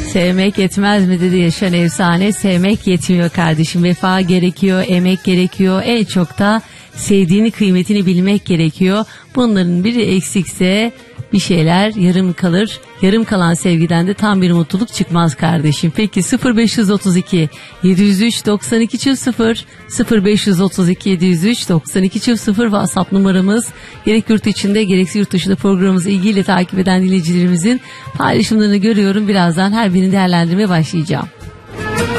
Sevmek yetmez mi dedi Yaşayan Efsane. Sevmek yetmiyor kardeşim. Vefa gerekiyor, emek gerekiyor. En çok da sevdiğini, kıymetini bilmek gerekiyor. Bunların biri eksikse bir şeyler yarım kalır. Yarım kalan sevgiden de tam bir mutluluk çıkmaz kardeşim. Peki 0532 703 92 0 0532 703 92 0 WhatsApp numaramız. Gerek yurt içinde gerekse yurt dışında programımızı ilgiyle takip eden dinleyicilerimizin paylaşımlarını görüyorum. Birazdan her birini değerlendirmeye başlayacağım.